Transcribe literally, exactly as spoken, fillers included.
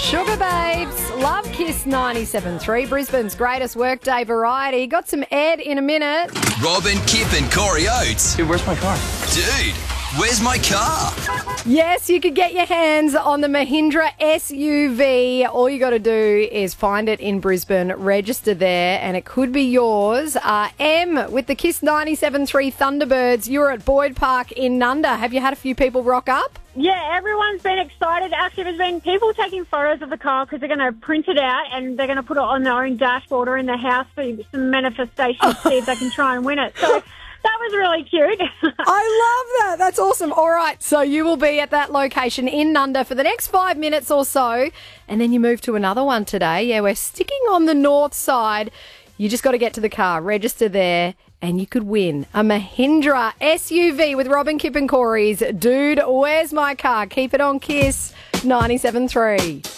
Sugar Babes, Love Kiss ninety-seven point three, Brisbane's greatest workday variety. Got some Ed in a minute. Robin, Kip and Corey Oates. Dude, where's my car? Dude, where's my car? Yes, you could get your hands on the Mahindra S U V. All you got to do is find it in Brisbane, register there, and it could be yours. Uh, M, with the Kiss ninety-seven point three Thunderbirds, you're at Boyd Park in Nunda. Have you had a few people rock up? Yeah, everyone's been excited. Actually, there's been people taking photos of the car because they're going to print it out and they're going to put it on their own dashboard or in their house for some manifestation to see if they can try and win it. So that was really cute. I love that. That's awesome. All right, so you will be at that location in Nunda for the next five minutes or so, and then you move to another one today. Yeah, we're sticking on the north side. You just got to get to the car, register there, and you could win a Mahindra S U V with Robin, Kip and Corey's Dude, Where's My Car? Keep it on Kiss ninety-seven point three.